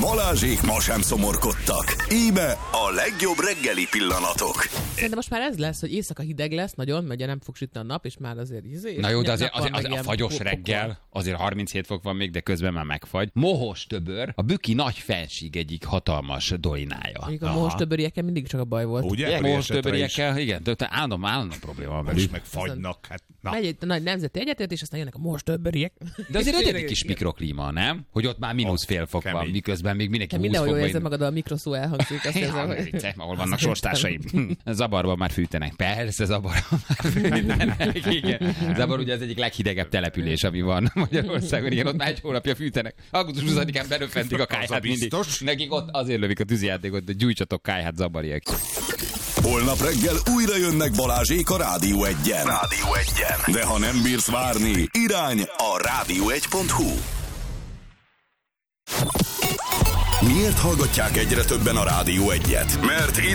Balázsék ma sem szomorkodtak. Íme a legjobb reggeli pillanatok. Szerintem most már ez lesz, hogy éjszaka hideg lesz nagyon, mert ugye nem fog sütni a nap, és már azért Na jó, de azért a fagyos reggel, azért 37 fok van még, de közben már megfagy. Mohos töbör, a Büki nagy fensík egyik hatalmas dolinája. Mondjuk a mohos töböriekkel mindig csak a baj volt. Ugye? Mohos töböriekkel, igen, de állandó probléma van velük. Most meg fagynak, hát na. Megy egy nagy nemzeti egyetet, és aztán jönnek a mohos töböriek. De azért egy kis mikroklíma, nem? Hogy ott már mínusz fél fok van, miközben még mindenki 20 mindenhol jól érzed fokban. magad, a mikroszó elhangzik. Azt érzem, hogy... ahol vannak sorstársaim. Zabarban már fűtenek. Persze, Zabarban már fűtenek. Igen. Zabar ugye az egyik leghidegebb település, ami van Magyarországon. Igen, ott már egy hónapja fűtenek. Augusztus 20-án beröffentik a kályhát mindig. Nekik ott azért lövik a tűzijátékot, hogy gyújtsatok kályhát, zabariek. Holnap reggel újra jönnek Balázsék a Rádió 1-en. De ha nem bírsz várni, irány a rádió1.hu. Miért hallgatják egyre többen a Rádió 1-et? Mert